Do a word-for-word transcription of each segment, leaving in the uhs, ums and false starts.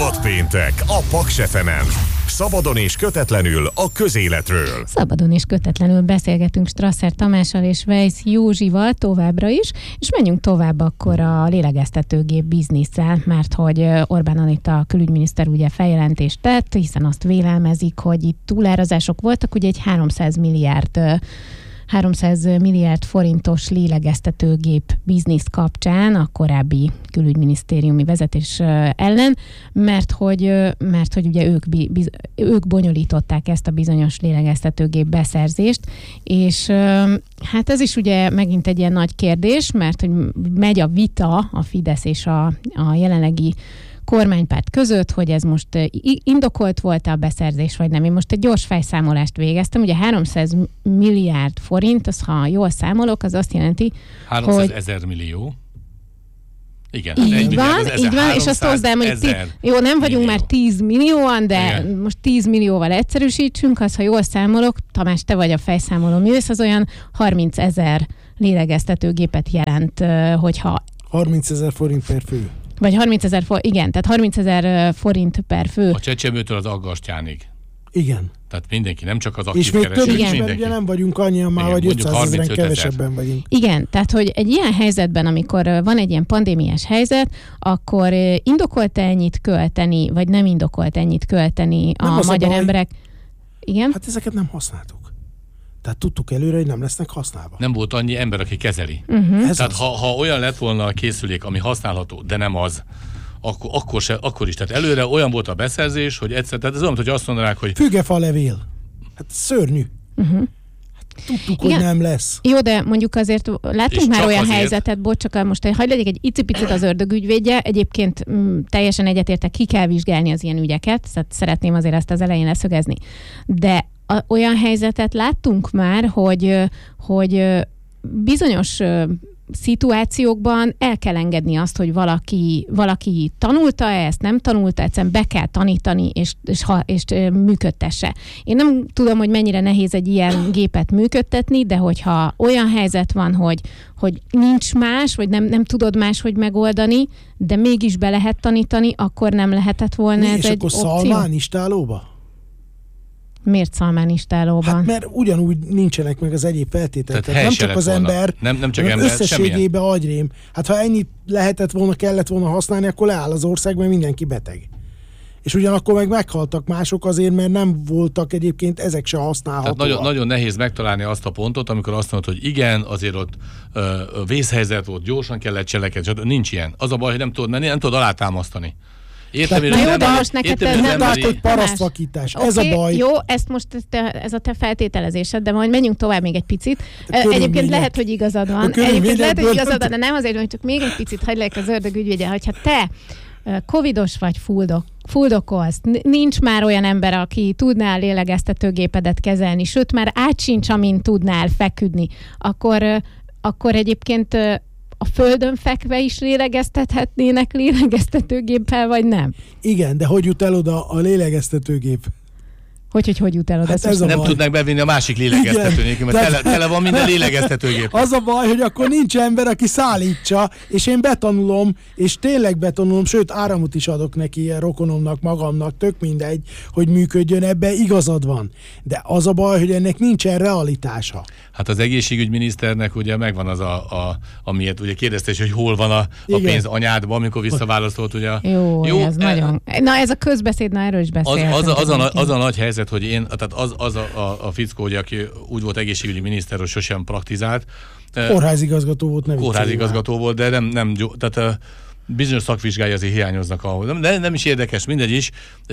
Szabad péntek a Paks ef emen. Szabadon és kötetlenül a közéletről. Szabadon és kötetlenül beszélgetünk Strasser Tamással és Weisz Józsival továbbra is, és menjünk tovább akkor a lélegeztetőgép bizniszsel, mert hogy Orbán Anita külügyminiszter ugye feljelentést tett, hiszen azt vélelmezik, hogy itt túlárazások voltak, ugye egy háromszáz milliárd háromszáz milliárd forintos lélegeztetőgép biznisz kapcsán a korábbi külügyminisztériumi vezetés ellen, mert hogy, mert hogy ugye ők, biz, ők bonyolították ezt a bizonyos lélegeztetőgép beszerzést, és hát ez is ugye megint egy ilyen nagy kérdés, mert hogy megy a vita a Fidesz és a, a jelenlegi kormánypárt között, hogy ez most indokolt volt a beszerzés, vagy nem. Én most egy gyors fejszámolást végeztem, ugye háromszáz milliárd forint, az ha jól számolok, az azt jelenti, háromszáz ezer millió. Igen. Így egy van, milliárd, így van, és azt hozzám, hogy tí- jó, nem vagyunk millió. Már tíz millióan, de igen. Most tíz millióval egyszerűsítsünk, az, ha jól számolok, Tamás, te vagy a fejszámoló művész, az olyan harminc ezer lélegeztetőgépet jelent, hogyha... harminc ezer forint per fő. Vagy harminc ezer forint, igen, tehát harminc ezer forint per fő. A Csecsemőtől az Aggastyánig. Igen. Tehát mindenki, nem csak az aktív és még kereső, több is, mindenki. mert ugye nem vagyunk annyian már, vagy ötszázezren kevesebben vagyunk. Igen, tehát hogy egy ilyen helyzetben, amikor van egy ilyen pandémiás helyzet, akkor indokolt ennyit költeni, vagy nem indokolt ennyit költeni a nem magyar a emberek? Igen? Hát ezeket nem használtuk. Tehát tudtuk előre, hogy nem lesznek használva. Nem volt annyi ember, aki kezeli. Uh-huh. Tehát ha, ha olyan lett volna a készülék, ami használható, de nem az, akkor, akkor, se, akkor is. Tehát előre olyan volt a beszerzés, hogy egyszer, tehát ez olyan, hogy azt mondanák, hogy... Fügefa levél. Hát szörnyű. Uh-huh. Hát tudtuk, igen, hogy nem lesz. Jó, de mondjuk azért látunk már olyan azért... helyzetet, bocs, csak most hagyd legyek egy icipicit az ördögügyvédje. Egyébként m, teljesen egyetértek, ki kell vizsgálni az ilyen ügyeket, szóval szeretném azért ezt az elején leszögezni. De a, olyan helyzetet láttunk már, hogy, hogy bizonyos szituációkban el kell engedni azt, hogy valaki, valaki tanulta ezt, nem tanulta, egyszerűen be kell tanítani, és, és, és működtesse. Én nem tudom, hogy mennyire nehéz egy ilyen gépet működtetni, de hogyha olyan helyzet van, hogy, hogy nincs más, vagy nem, nem tudod máshogy megoldani, de mégis be lehet tanítani, akkor nem lehetett volna Mi, ez és egy akkor opció? szalmán istálóba? Miért szalmán istálóban? Hát mert ugyanúgy nincsenek meg az egyéb feltételek. Tehát nem csak az volna. ember, nem, nem csak ember, összességében agyrém. Hát ha ennyit lehetett volna, kellett volna használni, akkor leáll az ország, mert mindenki beteg. És ugyanakkor meg meghaltak mások azért, mert nem voltak egyébként ezek se használhatóak. Tehát nagyon, nagyon nehéz megtalálni azt a pontot, amikor azt mondod, hogy igen, azért ott ö, vészhelyzet volt, gyorsan kellett cselekedni. Nincs ilyen. Az a baj, hogy nem tudod menni, nem tudod alátámasztani. Értem, na jó, de most neked ez nem vált, hogy parasztvakítás. Okay, ez a baj. Jó, ezt most te, ez a te feltételezésed, de majd menjünk tovább még egy picit. Egyébként lehet, hogy igazad van. Egyébként lehet, hogy igazad van, de nem azért, hogy csak még egy picit hagyd legyek az ördögügyvédje, hogyha te covidos vagy, fuldok, fuldokolsz, nincs már olyan ember, aki tudná lélegeztetőgépedet kezelni, sőt már át sincs, amin tudnál feküdni, akkor, akkor egyébként a földön fekve is lélegeztethetnének lélegeztetőgéppel, vagy nem? Igen, de hogy jut el oda a lélegeztetőgép? Hogy, hogy hogy jut el oda? Hát ez nem tudnak bevinni a másik lélegeztetőgép, mert tele, tele van minden lélegeztetőgép. Az a baj, hogy akkor nincs ember, aki szállítsa, és én betanulom, és tényleg betanulom, sőt áramot is adok neki ilyen rokonomnak, magamnak, tök mindegy, hogy működjön, ebbe igazad van. De az a baj, hogy ennek nincsen realitása. Hát az egészségügyminiszternek ugye megvan az a, a amiért ugye kérdezte is, hogy hol van a, a pénz anyádban, amikor visszaválaszolt ugye. Jó, jó ez e, nagyon. Na ez a közbeszéd, na erről is beszélhetünk. Az, az, az, a, az a nagy helyzet, hogy én, tehát az, az a, a, a fickó, ugye, aki úgy volt egészségügyi miniszter, hogy sosem praktizált. Kórházigazgató volt, nem Kórházigazgató volt, de nem, nem tehát bizonyos szakvizsgái azért hiányoznak ahol. De nem is érdekes, mindegy is.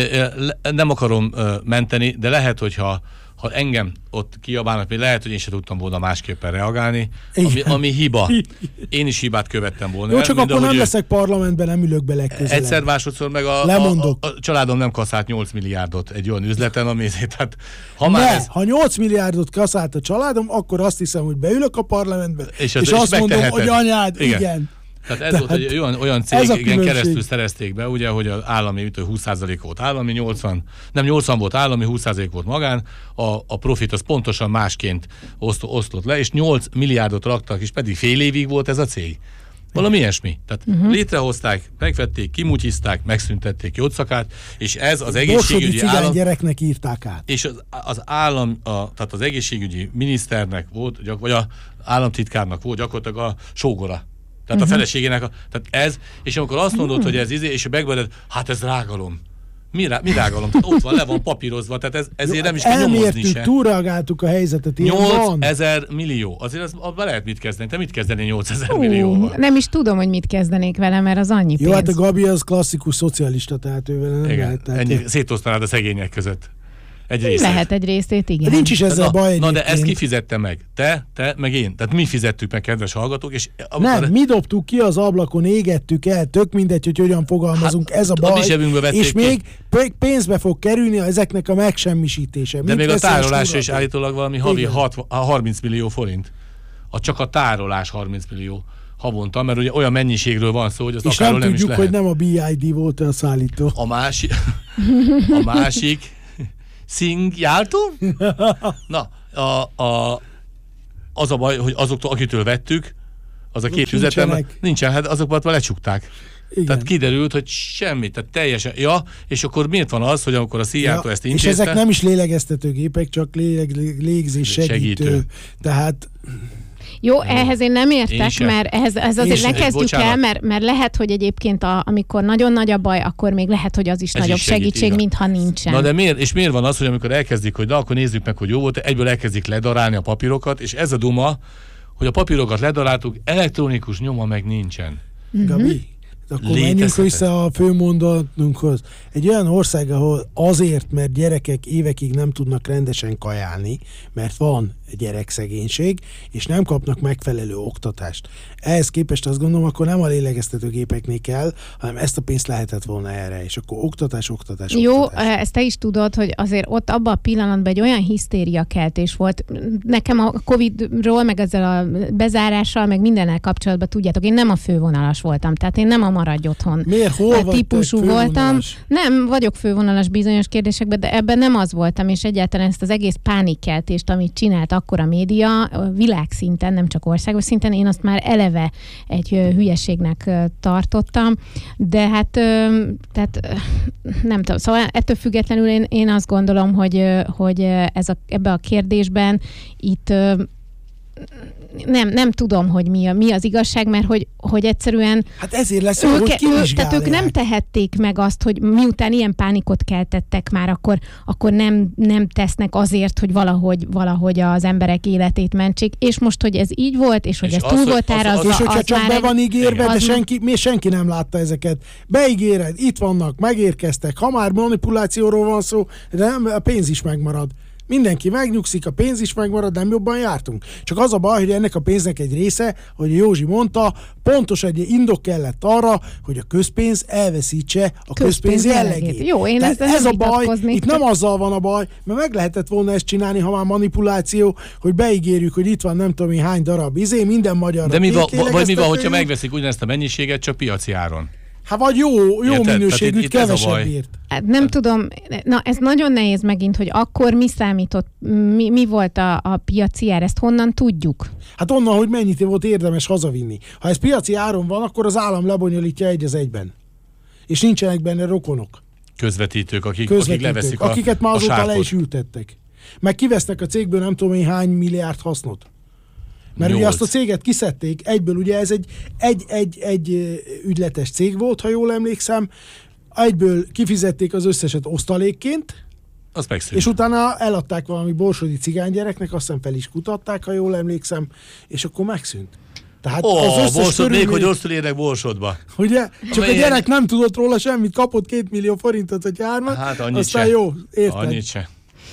Nem akarom menteni, de lehet, hogyha ha engem ott kiabálnak, még lehet, hogy én sem tudtam volna másképpen reagálni, ami, ami hiba. Én is hibát követtem volna. Jó, csak akkor nem leszek parlamentben, nem ülök be legközelebb. Egyszer, másodszor meg a, a, a, a családom nem kaszált nyolc milliárdot egy olyan üzleten, ami tehát, ha már ne, ez... ha nyolc milliárdot kaszált a családom, akkor azt hiszem, hogy beülök a parlamentbe, és, az, és azt és mondom, hogy anyád, igen. igen. Tehát ez Tehát volt egy olyan, olyan cégen keresztül szerezték be, ugye, hogy az állami húsz százalék volt állami, nyolcvan, nem nyolcvan volt állami, húsz százalék volt magán, a, a profit az pontosan másként oszt, osztott le, és nyolc milliárdot raktak, és pedig fél évig volt ez a cég. Valami ilyesmi. Tehát uh-huh. létrehozták, megvették, kimutyizták, megszüntették Jócakát, és ez az egészségügyi állam... gyereknek írták át. És az, az állam, a, tehát az egészségügyi miniszternek volt, vagy a államtitkárnak volt gyakorlatilag a sógora. Tehát uh-huh. a feleségének, a, tehát ez, és amikor azt mondod, uh-huh. hogy ez izé, és megmondod, hát ez rágalom. Mi, rá, mi rágalom? Tehát ott van, le van papírozva, tehát ez, ezért nem is kell nyomozni se. Túlreagáltuk a helyzetet. nyolcezer millió. Azért az, abban lehet mit kezdeni. Te mit kezdeni nyolcezer millióval? Nem is tudom, hogy mit kezdenék vele, mert az annyi pénz. Jó, hát a Gabi az klasszikus szocialista, tehát ő vele nem igen, lehet. Tehát ennyi, szétosztanád a szegények között. Egy részét. Lehet egy részét, igen. De nincs is ezzel na, baj egyébként. Na de ezt ki fizette meg? Te, te, meg én. Tehát mi fizettük meg, kedves hallgatók. És nem, a... mi dobtuk ki az ablakon, égettük el, tök mindegy, hogy hogyan fogalmazunk, hát, ez a baj. A és még ki. pénzbe fog kerülni ezeknek a megsemmisítése. De Mit még a tárolásra is tudatod? állítólag valami havi hatvan, harminc millió forint. A csak a tárolás harminc millió havonta, mert ugye olyan mennyiségről van szó, hogy az és akárról nem, nem tudjuk, is lehet. hogy nem a bé i dé volt a szállító. A másik... A másik... Szing jártunk? Na, a, a, az a baj, hogy azoktól, akitől vettük, az a két üzletem, nincsen, hát azokat már lecsukták. Igen. Tehát kiderült, hogy semmi, tehát teljesen, ja, és akkor miért van az, hogy amikor a Szijjártó ja, ezt intézte... És ezek nem is lélegeztetőgépek, csak léleg, légzés segítő. segítő. Tehát... Jó, ehhez én nem értek, én mert ehhez, ez azért ne kezdjük el, mert, mert lehet, hogy egyébként a, amikor nagyon nagy a baj, akkor még lehet, hogy az is ez nagyobb is segít, segítség, igen. mintha nincsen. Na de miért, és miért van az, hogy amikor elkezdik, hogy na, akkor nézzük meg, hogy jó volt, egyből elkezdik ledarálni a papírokat, és ez a duma, hogy a papírokat ledaráltuk, elektronikus nyoma meg nincsen. Mm-hmm. Gabi, akkor menjünk vissza a főmondatunkhoz. Egy olyan ország, ahol azért, mert gyerekek évekig nem tudnak rendesen kajálni, mert van gyerekszegénység, és nem kapnak megfelelő oktatást. Ehhez képest azt gondolom, akkor nem a lélegeztetőgépeknél kell, hanem ezt a pénzt lehetett volna erre, és akkor oktatás, oktatás, Jó, oktatás. ezt te is tudod, hogy azért ott abban a pillanatban egy olyan hisztériakeltés volt. Nekem a Covidról, meg ezzel a bezárással, meg mindennel kapcsolatban tudjátok, én nem a fővonalas voltam, tehát én nem a maradj otthon Miért? Hol vagy típusú voltam. Nem, vagyok fővonalas bizonyos kérdésekben, de ebben nem az voltam, és egyáltalán ezt az egész pánikkeltést, amit csinált akkor a média, világszinten, nem csak országos szinten, én azt már eleve egy hülyeségnek tartottam, de hát tehát nem tudom, szóval ettől függetlenül én, én azt gondolom, hogy, hogy ez a, ebbe a kérdésben itt nem, nem tudom, hogy mi, a, mi az igazság, mert hogy, hogy egyszerűen hát ezért lesz, ők, hogy ők, tehát ők nem tehették meg azt, hogy miután ilyen pánikot keltettek már, akkor, akkor nem, nem tesznek azért, hogy valahogy, valahogy az emberek életét mentsék, és most, hogy ez így volt, és hogy és ez túl volt árazva, az, az, és hogyha az csak be van ígérve, egy, de senki, mi senki nem látta ezeket. Beígéred, itt vannak, megérkeztek, ha már manipulációról van szó, de nem, a pénz is megmarad. Mindenki megnyugszik, a pénz is megmarad, nem jobban jártunk. Csak az a baj, hogy ennek a pénznek egy része, hogy Józsi mondta, pontos egy indok kellett arra, hogy a közpénz elveszítse a közpénz, közpénz jellegét. Jó, én ezt ez a baj, itt csak... nem azzal van a baj, mert meg lehetett volna ezt csinálni, ha már manipuláció, hogy beígérjük, hogy itt van nem tudom én hány darab izé, minden magyar. De mi van, vagy mi van, hogyha megveszik ugyanezt a mennyiséget, csak piaci áron? Hát vagy jó, jó Érted? minőségűt kevesebbért. Hát nem hát. tudom, na ez nagyon nehéz megint, hogy akkor mi számított, mi, mi volt a, a piaci ár, ezt honnan tudjuk? Hát onnan, hogy mennyit volt érdemes hazavinni. Ha ez piaci áron van, akkor az állam lebonyolítja egy az egyben. És nincsenek benne rokonok. Közvetítők, akik, Közvetítők, akik leveszik a akiket már azóta a le is ültettek. Meg kivesznek a cégből nem tudom én hány milliárd hasznot. Mert Nyolc. ugye azt a céget kiszedték, egyből ugye ez egy, egy, egy, egy ügyletes cég volt, ha jól emlékszem, egyből kifizették az összeset osztalékként, és utána eladták valami borsodi cigánygyereknek, azt hiszem fel is kutatták, ha jól emlékszem, és akkor megszűnt. Tehát oh, az összes borsod, körülmény... még hogy rosszul érnek borsodba. Ugye? Csak a, a gyerek nem tudott róla semmit, kapott két millió forintot, vagy hármat, hát aztán se. Jó, érted? Annyit se.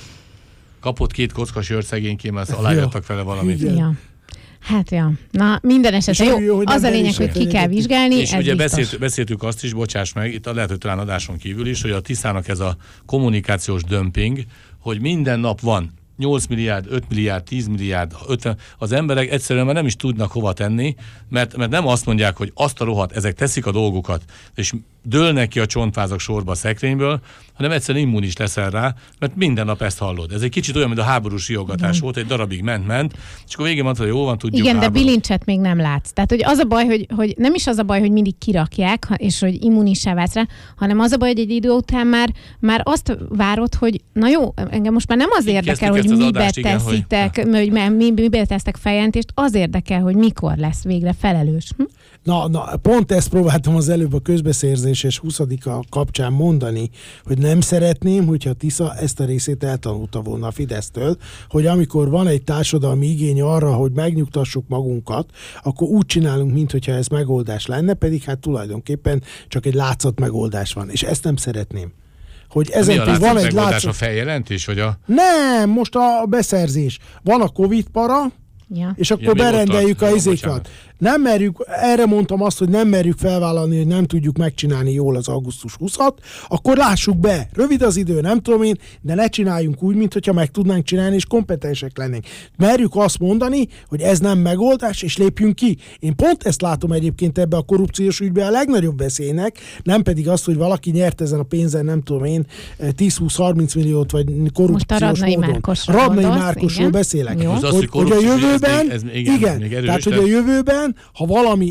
Kapott két kocka sört szegényként, mert aláírtak vele valamit. Ja. Hát ja, na minden esetben jó, jó az a lényeg, hogy ki kell vizsgálni. És ugye beszélt, beszéltük azt is, bocsáss meg, itt lehet, hogy talán adáson kívül is, hogy a Tiszának ez a kommunikációs dömping, hogy minden nap van nyolc milliárd, öt milliárd, tíz milliárd, ötven, az emberek egyszerűen már nem is tudnak hova tenni, mert, mert nem azt mondják, hogy azt a rohadt, ezek teszik a dolgokat, és dőlnek ki a csontvázak sorba a szekrényből, hanem egyszerűen immunis leszel rá, mert minden nap ezt hallod. Ez egy kicsit olyan, mint a háborús riogatás volt, egy darabig ment-ment, és akkor végén mondta, hogy jó van, tudjuk. Igen, háború. de bilincset még nem látsz. Tehát, hogy az a baj, hogy, hogy nem is az a baj, hogy mindig kirakják, és hogy immunissá válsz rá, hanem az a baj, hogy egy idő után már, már azt várod, hogy na jó, engem most már nem az érdekel, hogy mibe adást, teszitek, igen, hogy, hogy mi, mibe tesztek feljelentést, az érdekel, hogy mikor lesz végre felelős. Hm? Na, na, pont ezt próbáltam az előbb a közbeszerzéses huszadika kapcsán mondani, hogy nem szeretném, hogyha Tisza ezt a részét eltanulta volna a Fidesztől, hogy amikor van egy társadalmi igény arra, hogy megnyugtassuk magunkat, akkor úgy csinálunk, mintha ez megoldás lenne, pedig hát tulajdonképpen csak egy látszat megoldás van, és ezt nem szeretném. Hogy ezen túl van egy látszat... a feljelentés, vagy a... Nem, most a beszerzés. Van a Covid para, ja. és akkor ja, berendeljük a izékat. Nem merjük, erre mondtam azt, hogy nem merjük felvállalni, hogy nem tudjuk megcsinálni jól az augusztus huszadikát, akkor lássuk be. Rövid az idő, nem tudom én, de ne csináljunk úgy, mintha meg tudnánk csinálni, és kompetensek lennénk. Merjük azt mondani, hogy ez nem megoldás, és lépjünk ki. Én pont ezt látom egyébként ebbe a korrupciós ügybe a legnagyobb veszélynek, nem pedig azt, hogy valaki nyert ezen a pénzen, nem tudom én, tíz-húsz-harminc milliót, vagy korrupciós Most a módon. Márkosról Radnai gondolsz, Márkosról beszélek. Hogy, hogy, hogy a jövőben, ez még, ez még, igen, még tehát hogy a jövőben, ha valami